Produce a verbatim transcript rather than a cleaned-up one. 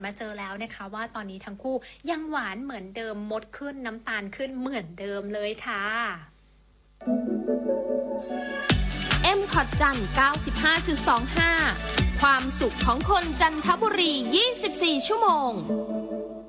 มาเจอแล้วนะคะว่าตอนนี้ทั้งคู่ยังหวานเหมือนเดิมมดขึ้นน้ำตาลขึ้นเหมือนเดิมเลยค่ะเอ็ม คอท จัน เก้าสิบห้าจุดสองห้า ความสุขของคนจันทบุรี ยี่สิบสี่ ชั่วโมง